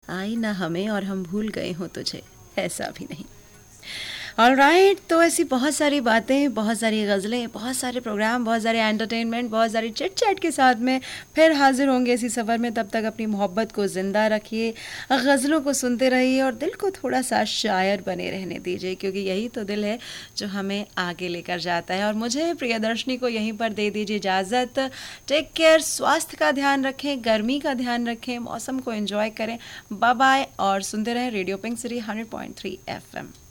आई ना हमें और हम भूल गए हों तुझे, ऐसा भी नहीं। ऑलराइट, तो ऐसी बहुत सारी बातें, बहुत सारी गज़लें, बहुत सारे प्रोग्राम, बहुत सारे एंटरटेनमेंट, बहुत सारी चिट चैट के साथ में फिर हाजिर होंगे इसी सफ़र में। तब तक अपनी मोहब्बत को ज़िंदा रखिए, गज़लों को सुनते रहिए और दिल को थोड़ा सा शायर बने रहने दीजिए, क्योंकि यही तो दिल है जो हमें आगे लेकर जाता है। और मुझे प्रियदर्शनी को यहीं पर दे दीजिए इजाज़त। टेक केयर, स्वास्थ्य का ध्यान रखें, गर्मी का ध्यान रखें, मौसम को एंजॉय करें। बाय बाय और सुनते रहें रेडियो पिंक सिटी 100.3 FM।